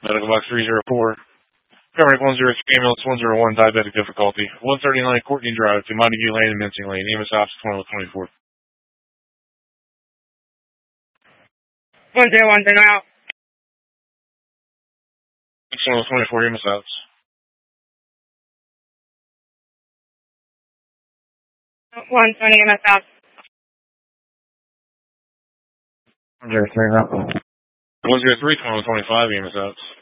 Medical box 304. Coverage 103, ambulance 101, diabetic difficulty. 139 Courtney Drive to Montague Lane and Mincing Lane. EMS ops 2024. 101, turn out. 2024, EMS ops. 120, EMS ops. 103, 2025, EMS ops.